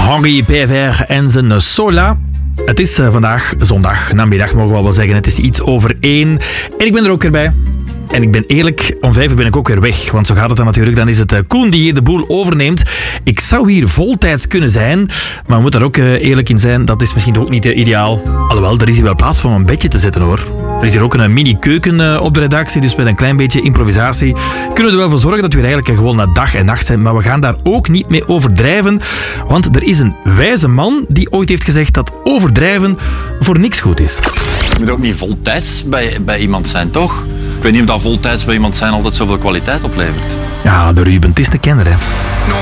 Henri Pijver en zijn Sola. Het is vandaag zondag, namiddag mogen we wel zeggen. Het is iets over 1 en ik ben er ook weer bij. En ik ben eerlijk, om 5 ben ik ook weer weg. Want zo gaat het dan natuurlijk. Dan is het Koen die hier de boel overneemt. Ik zou hier voltijds kunnen zijn. Maar we moeten er ook eerlijk in zijn. Dat is misschien ook niet ideaal. Alhoewel, er is hier wel plaats voor om een bedje te zetten hoor. Er is hier ook een mini-keuken op de redactie. Dus met een klein beetje improvisatie kunnen we er wel voor zorgen dat we hier eigenlijk gewoon naar dag en nacht zijn. Maar we gaan daar ook niet mee overdrijven. Want er is een wijze man die ooit heeft gezegd dat overdrijven voor niks goed is. Je moet ook niet voltijds bij iemand zijn, toch? Ik weet niet of dat voltijds bij iemand zijn altijd zoveel kwaliteit oplevert. Ja, de Ruben, het is een kenner hè.